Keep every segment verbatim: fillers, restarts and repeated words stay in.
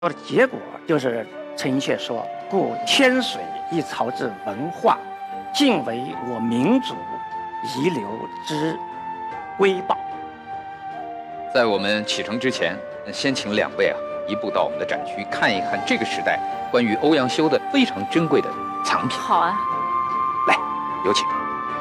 的结果就是陈寅恪说：“故天水一朝之文化，尽为我民族遗留之瑰宝。” 在我们启程之前，先请两位啊一步到我们的展区看一看这个时代关于欧阳修的非常珍贵的藏品。 好啊， 来，有请。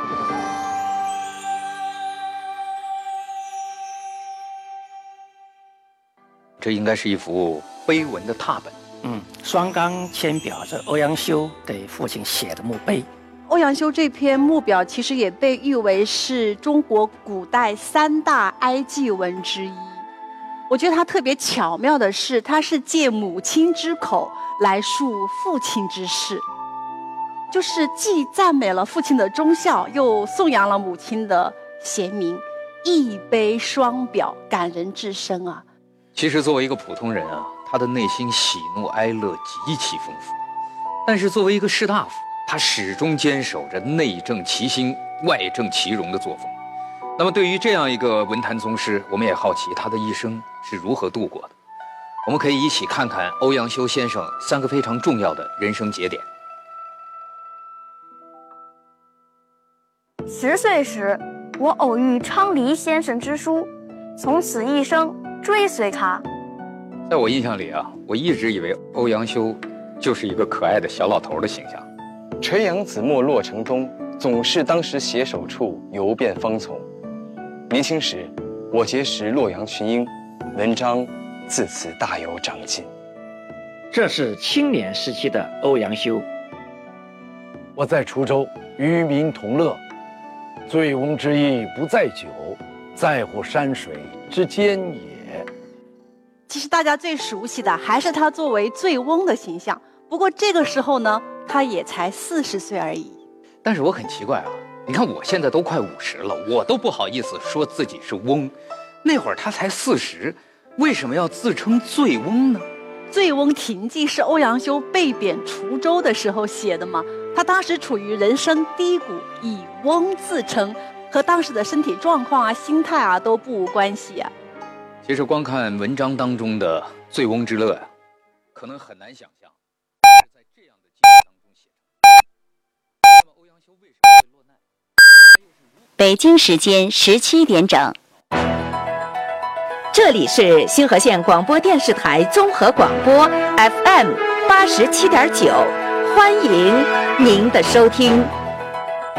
这应该是一幅碑文的拓本。 嗯，双钢签表着欧阳修给父亲写的墓碑。 欧阳修这篇墓表其实也被誉为是中国古代三大哀祭文之一。我觉得他特别巧妙的是，他是借母亲之口来述父亲之事，就是既赞美了父亲的忠孝，又颂扬了母亲的贤明，一碑双表，感人至深啊。 其实作为一个普通人啊，他的内心喜怒哀乐极其丰富，但是作为一个士大夫，他始终坚守着内正其心外正其容的作风。那么对于这样一个文坛宗师，我们也好奇他的一生是如何度过的。我们可以一起看看欧阳修先生三个非常重要的人生节点。 十岁时，我偶遇昌黎先生之书，从此一生追随他。 在我印象里啊，我一直以为欧阳修就是一个可爱的小老头的形象。 垂杨子没洛城东，总是当时携手处，游遍芳丛。年轻时，我结识洛阳群英，文章自此大有长进。 这是青年时期的欧阳修。 我在滁州与民同乐，醉翁之意不在酒，在乎山水之间也。 其实大家最熟悉的还是他作为醉翁的形象，不过这个时候呢，他也才四十岁而已。 但是我很奇怪啊，你看我现在都快五十了，我都不好意思说自己是翁，那会儿他才四十，为什么要自称醉翁呢？ 《醉翁亭记》是欧阳修被贬滁州的时候写的嘛，他当时处于人生低谷，以翁自称，和当时的身体状况啊、心态啊都不无关系啊。 其实光看文章当中的醉翁之乐呀、啊，可能很难想象是在这样的境遇当中写成。那么欧阳修为什么会落难？ 北京时间十七点整。这里是星河县广播电视台综合广播 F M 八十七点九，欢迎您的收听。